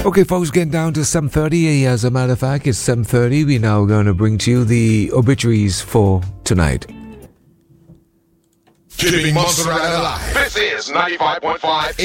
Okay, folks, getting down to 7:30. As a matter of fact, it's 7:30. We're now going to bring to you the obituaries for tonight. Keeping Montserrat alive. This is 95.5